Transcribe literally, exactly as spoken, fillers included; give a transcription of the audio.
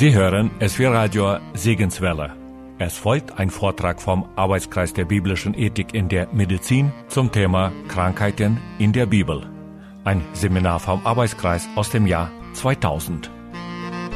Sie hören S V Radio Segenswelle. Es folgt ein Vortrag vom Arbeitskreis der biblischen Ethik in der Medizin zum Thema Krankheiten in der Bibel. Ein Seminar vom Arbeitskreis aus dem Jahr zweitausend.